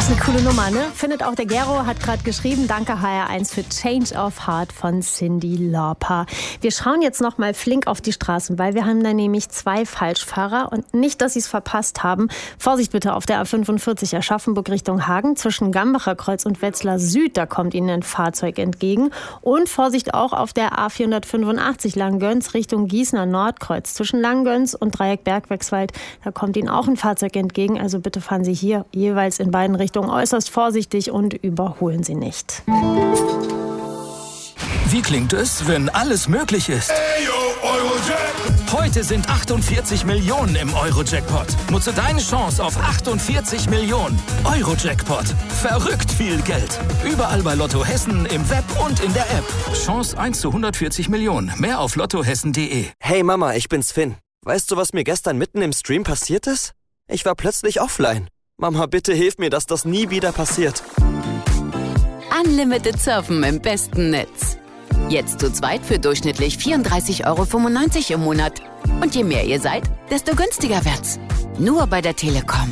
Eine coole Nummer, ne? Findet auch der Gero, hat gerade geschrieben. Danke HR1 für Change of Heart von Cyndi Lauper. Wir schauen jetzt noch mal flink auf die Straßen, weil wir haben da nämlich 2 Falschfahrer. Und nicht, dass sie es verpasst haben. Vorsicht bitte auf der A45 Aschaffenburg Richtung Hagen. Zwischen Gambacher Kreuz und Wetzlar Süd, da kommt Ihnen ein Fahrzeug entgegen. Und Vorsicht auch auf der A485 Langgöns Richtung Gießener Nordkreuz. Zwischen Langgöns und Dreieck Bergwerkswald, da kommt Ihnen auch ein Fahrzeug entgegen. Also bitte fahren Sie hier jeweils in beiden Richtungen äußerst vorsichtig und überholen Sie nicht. Wie klingt es, wenn alles möglich ist? Heute sind 48 Millionen im Euro-Jackpot. Nutze deine Chance auf 48 Millionen. Euro-Jackpot. Verrückt viel Geld. Überall bei Lotto Hessen, im Web und in der App. Chance 1 zu 140 Millionen. Mehr auf lottohessen.de. Hey Mama, ich bin's Finn. Weißt du, was mir gestern mitten im Stream passiert ist? Ich war plötzlich offline. Mama, bitte hilf mir, dass das nie wieder passiert. Unlimited Surfen im besten Netz. Jetzt zu zweit für durchschnittlich 34,95 € im Monat. Und je mehr ihr seid, desto günstiger wird's. Nur bei der Telekom.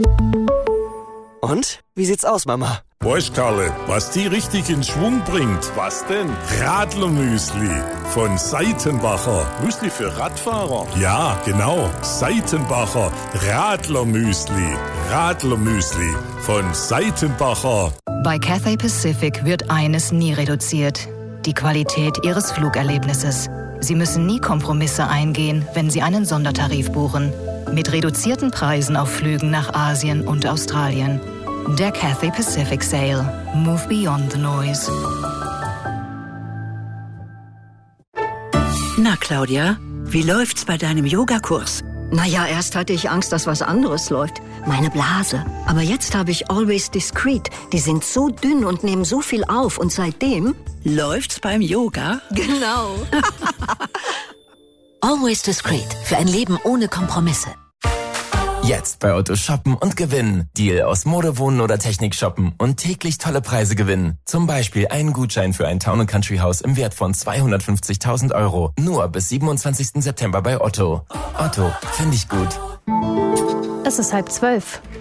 Und? Wie sieht's aus, Mama? Weißt, Karle, was die richtig in Schwung bringt? Was denn? Radlermüsli von Seitenbacher. Müsli für Radfahrer? Ja, genau. Seitenbacher Radlermüsli. Radlermüsli von Seitenbacher. Bei Cathay Pacific wird eines nie reduziert: die Qualität Ihres Flugerlebnisses. Sie müssen nie Kompromisse eingehen, wenn Sie einen Sondertarif buchen. Mit reduzierten Preisen auf Flügen nach Asien und Australien. Der Cathay Pacific Sale. Move beyond the noise. Na, Claudia, wie läuft's bei deinem Yogakurs? Naja, erst hatte ich Angst, dass was anderes läuft. Meine Blase. Aber jetzt habe ich Always Discreet. Die sind so dünn und nehmen so viel auf. Und seitdem... Läuft's beim Yoga? Genau. Always Discreet. Für ein Leben ohne Kompromisse. Jetzt bei Otto shoppen und gewinnen. Deal aus Mode, Wohnen oder Technik shoppen und täglich tolle Preise gewinnen. Zum Beispiel einen Gutschein für ein Town & Country Haus im Wert von 250.000 €. Nur bis 27. September bei Otto. Otto, finde ich gut. Es ist 11:30.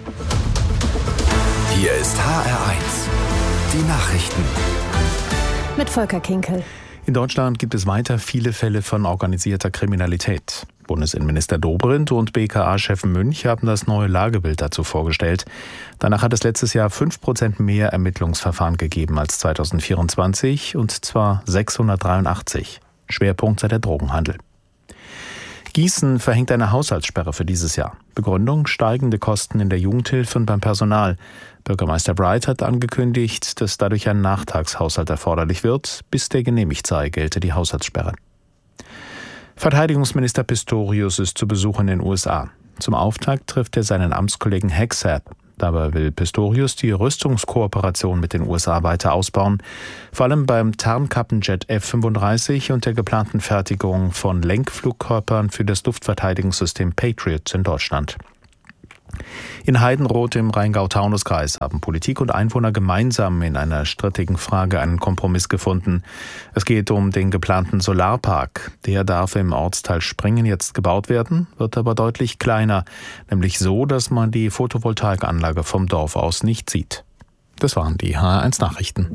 Hier ist HR1. Die Nachrichten. Mit Volker Kinkel. In Deutschland gibt es weiter viele Fälle von organisierter Kriminalität. Bundesinnenminister Dobrindt und BKA-Chef Münch haben das neue Lagebild dazu vorgestellt. Danach hat es letztes Jahr 5% mehr Ermittlungsverfahren gegeben als 2024, und zwar 683. Schwerpunkt sei der Drogenhandel. Gießen verhängt eine Haushaltssperre für dieses Jahr. Begründung: steigende Kosten in der Jugendhilfe und beim Personal. Bürgermeister Bright hat angekündigt, dass dadurch ein Nachtragshaushalt erforderlich wird. Bis der genehmigt sei, gelte die Haushaltssperre. Verteidigungsminister Pistorius ist zu Besuch in den USA. Zum Auftakt trifft er seinen Amtskollegen Hegseth. Dabei will Pistorius die Rüstungskooperation mit den USA weiter ausbauen, vor allem beim Tarnkappenjet F-35 und der geplanten Fertigung von Lenkflugkörpern für das Luftverteidigungssystem Patriot in Deutschland. In Heidenroth im Rheingau-Taunus-Kreis haben Politik und Einwohner gemeinsam in einer strittigen Frage einen Kompromiss gefunden. Es geht um den geplanten Solarpark. Der darf im Ortsteil Springen jetzt gebaut werden, wird aber deutlich kleiner, nämlich so, dass man die Photovoltaikanlage vom Dorf aus nicht sieht. Das waren die HR1 Nachrichten.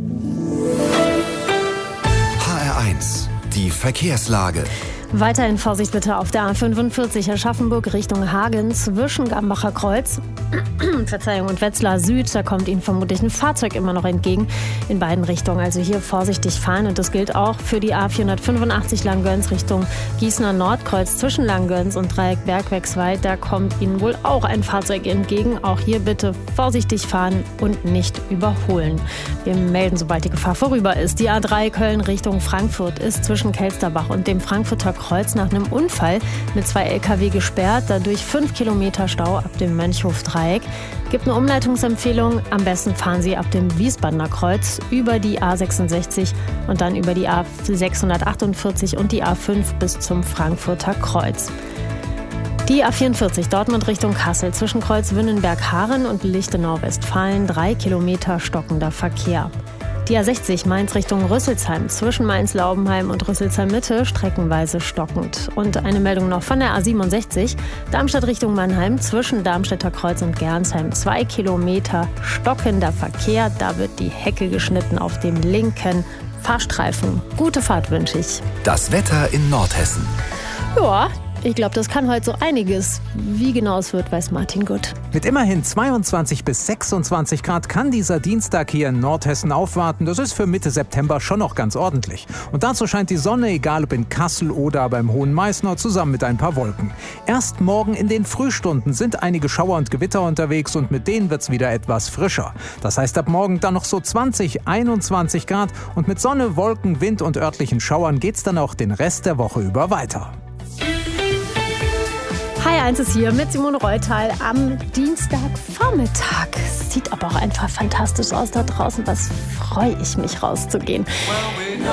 HR1, die Verkehrslage. Weiterhin Vorsicht bitte auf der A45 Aschaffenburg Richtung Hagen zwischen Gambacher Kreuz und Wetzlar Süd. Da kommt Ihnen vermutlich ein Fahrzeug immer noch entgegen in beiden Richtungen. Also hier vorsichtig fahren. Und das gilt auch für die A485 Langgöns Richtung Gießener Nordkreuz zwischen Langgöns und Dreieck Bergwerkswald. Da kommt Ihnen wohl auch ein Fahrzeug entgegen. Auch hier bitte vorsichtig fahren und nicht überholen. Wir melden, sobald die Gefahr vorüber ist. Die A3 Köln Richtung Frankfurt ist zwischen Kelsterbach und dem Frankfurter Kreuz nach einem Unfall mit 2 LKW gesperrt. Dadurch 5 Kilometer Stau ab dem Mönchhof-Dreieck. Gibt eine Umleitungsempfehlung. Am besten fahren Sie ab dem Wiesbadener Kreuz über die A66 und dann über die A648 und die A5 bis zum Frankfurter Kreuz. Die A44 Dortmund Richtung Kassel zwischen Kreuz Wünnenberg-Haaren und Lichtenau-Westfalen 3 Kilometer stockender Verkehr. Die A60 Mainz Richtung Rüsselsheim zwischen Mainz-Laubenheim und Rüsselsheim-Mitte streckenweise stockend. Und eine Meldung noch von der A67 Darmstadt Richtung Mannheim zwischen Darmstädter Kreuz und Gernsheim. 2 Kilometer stockender Verkehr. Da wird die Hecke geschnitten auf dem linken Fahrstreifen. Gute Fahrt wünsche ich. Das Wetter in Nordhessen. Ja, ich glaube, das kann heute so einiges. Wie genau es wird, weiß Martin gut. Mit immerhin 22 bis 26 Grad kann dieser Dienstag hier in Nordhessen aufwarten. Das ist für Mitte September schon noch ganz ordentlich. Und dazu scheint die Sonne, egal ob in Kassel oder beim Hohen Meißner, zusammen mit ein paar Wolken. Erst morgen in den Frühstunden sind einige Schauer und Gewitter unterwegs und mit denen wird es wieder etwas frischer. Das heißt ab morgen dann noch so 20, 21 Grad und mit Sonne, Wolken, Wind und örtlichen Schauern geht's dann auch den Rest der Woche über weiter. HR1 ist hier mit Simone Reutal am Dienstagvormittag. Sieht aber auch einfach fantastisch aus da draußen. Was freue ich mich rauszugehen.